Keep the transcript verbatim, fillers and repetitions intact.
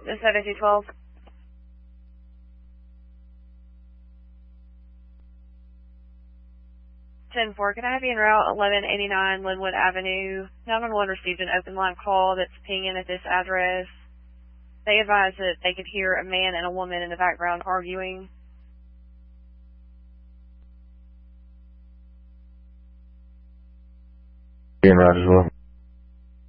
The seven two twelve. ten four, can I have you en route eleven eighty-nine Linwood Avenue? nine one one received an open line call that's pinging at this address. They advised that they could hear a man and a woman in the background arguing. En route as well.